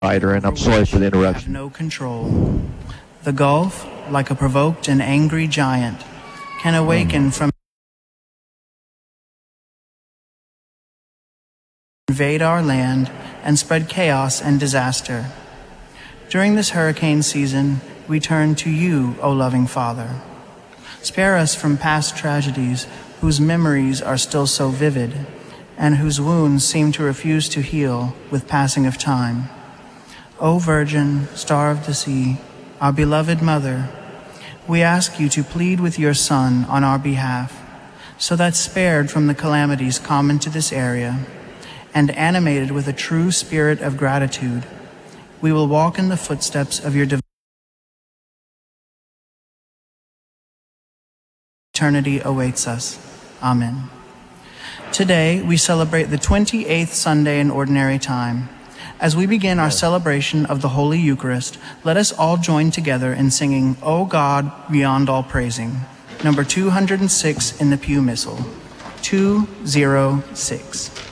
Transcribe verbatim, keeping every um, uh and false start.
Writer, and I'm sorry for the have interruption. no control. The Gulf, like a provoked and angry giant, can awaken from invade our land and spread chaos and disaster. During this hurricane season, we turn to you, O loving Father. Spare us from past tragedies whose memories are still so vivid and whose wounds seem to refuse to heal with passing of time. O Virgin, Star of the Sea, our beloved Mother, we ask you to plead with your Son on our behalf, so that spared from the calamities common to this area, and animated with a true spirit of gratitude, we will walk in the footsteps of your divine. Eternity awaits us. Amen. Today, we celebrate the twenty-eighth Sunday in Ordinary Time. As we begin our celebration of the Holy Eucharist, let us all join together in singing, O God, Beyond All Praising, number two hundred six in the Pew Missal, two oh six.